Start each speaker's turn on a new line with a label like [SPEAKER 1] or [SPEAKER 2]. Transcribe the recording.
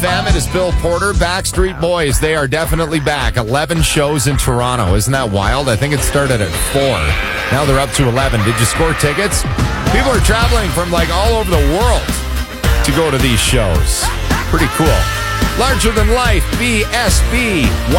[SPEAKER 1] Fam, it is Bill Porter. Backstreet Boys, they are definitely back. 11 shows in Toronto. Isn't that wild? I think it started at 4. Now they're up to 11. Did you score tickets? People are traveling from all over the world to go to these shows. Pretty cool. Larger than life, BSB.